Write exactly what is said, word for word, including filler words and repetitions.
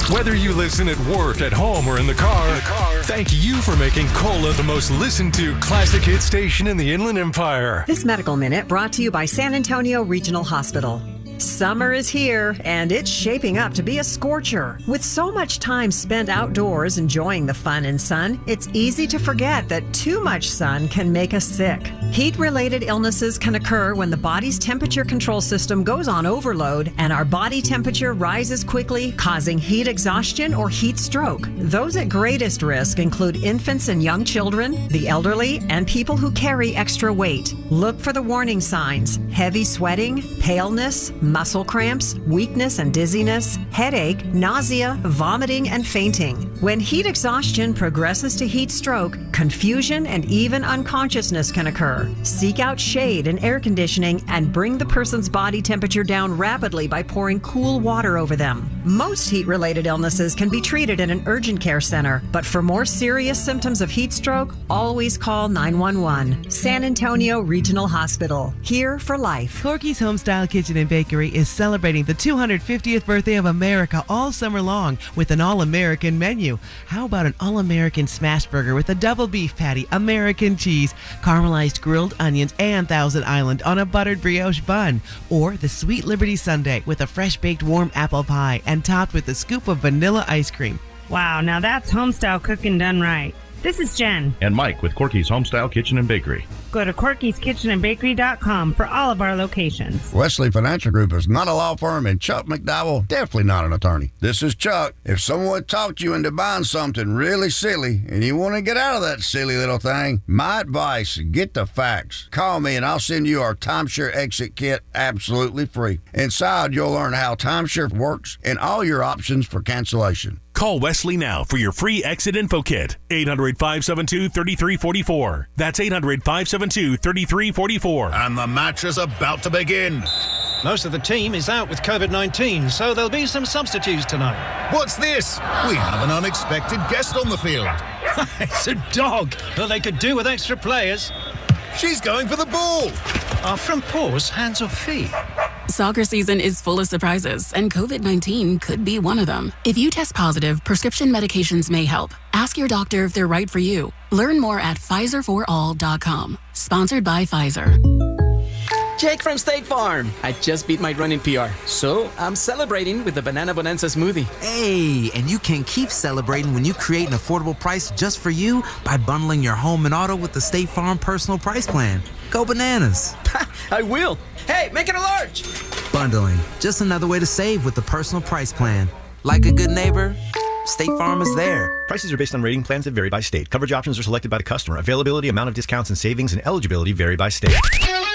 Whether you listen at work, at home, or in the car, in the car, thank you for making Cola the most listened to classic hit station in the Inland Empire. This Medical Minute brought to you by San Antonio Regional Hospital. Summer is here, and it's shaping up to be a scorcher. With so much time spent outdoors enjoying the fun and sun, it's easy to forget that too much sun can make us sick. Heat-related illnesses can occur when the body's temperature control system goes on overload and our body temperature rises quickly, causing heat exhaustion or heat stroke. Those at greatest risk include infants and young children, the elderly, and people who carry extra weight. Look for the warning signs: heavy sweating, paleness, muscle cramps, weakness and dizziness, headache, nausea, vomiting, and fainting. When heat exhaustion progresses to heat stroke, confusion and even unconsciousness can occur. Seek out shade and air conditioning and bring the person's body temperature down rapidly by pouring cool water over them. Most heat-related illnesses can be treated in an urgent care center, but for more serious symptoms of heat stroke, always call nine one one. San Antonio Regional Hospital, here for life. Corky's Homestyle Kitchen and Bakery is celebrating the two hundred fiftieth birthday of America all summer long with an all-American menu. How about an all-American smash burger with a double beef patty, American cheese, caramelized grilled onions, and Thousand Island on a buttered brioche bun? Or the Sweet Liberty Sundae with a fresh-baked warm apple pie and topped with a scoop of vanilla ice cream. Wow, now that's homestyle cooking done right. This is Jen. And Mike with Corky's Homestyle Kitchen and Bakery. Go to corkys kitchen and bakery dot com for all of our locations. Wesley Financial Group is not a law firm, and Chuck McDowell definitely not an attorney. This is Chuck. If someone talked you into buying something really silly and you want to get out of that silly little thing, my advice, get the facts. Call me and I'll send you our timeshare exit kit absolutely free. Inside, you'll learn how timeshare works and all your options for cancellation. Call Wesley now for your free exit info kit. eight hundred, five seven two, three three four four. That's eight hundred, five seven two, three three four four. And the match is about to begin. Most of the team is out with COVID nineteen, so there'll be some substitutes tonight. What's this? We have an unexpected guest on the field. It's a dog. Well, they could do with extra players. She's going for the ball. Are front paws hands or feet? Soccer season is full of surprises, and COVID nineteen could be one of them. If you test positive, prescription medications may help. Ask your doctor if they're right for you. Learn more at Pfizer for all dot com. Sponsored by Pfizer. Jake from State Farm. I just beat my running P R, so I'm celebrating with the Banana Bonanza smoothie. Hey, and you can keep celebrating when you create an affordable price just for you by bundling your home and auto with the State Farm Personal Price Plan. Go bananas. I will. Hey, make it a large. Bundling, just another way to save with the Personal Price Plan. Like a good neighbor, State Farm is there. Prices are based on rating plans that vary by state. Coverage options are selected by the customer. Availability, amount of discounts and savings, and eligibility vary by state.